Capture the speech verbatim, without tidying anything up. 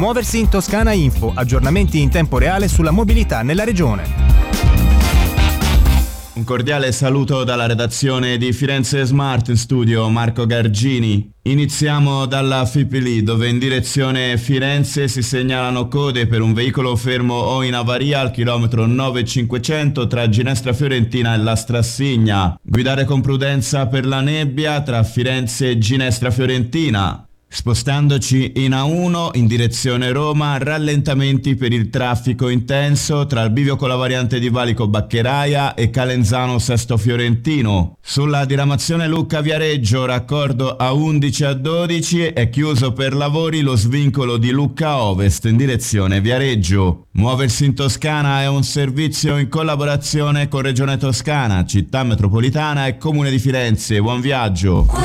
Muoversi in Toscana Info, aggiornamenti in tempo reale sulla mobilità nella regione. Un cordiale saluto dalla redazione di Firenze Smart, in studio Marco Gargini. Iniziamo dalla Fipili, dove in direzione Firenze si segnalano code per un veicolo fermo o in avaria al chilometro nove cinquecento tra Ginestra Fiorentina e La Strassigna. Guidare con prudenza per la nebbia tra Firenze e Ginestra Fiorentina. Spostandoci in A uno in direzione Roma, rallentamenti per il traffico intenso tra il bivio con la variante di Valico Baccheraia e Calenzano Sesto Fiorentino. Sulla diramazione Lucca-Viareggio, raccordo A undici a dodici, è chiuso per lavori lo svincolo di Lucca Ovest in direzione Viareggio. Muoversi in Toscana è un servizio in collaborazione con Regione Toscana, Città Metropolitana e Comune di Firenze. Buon viaggio!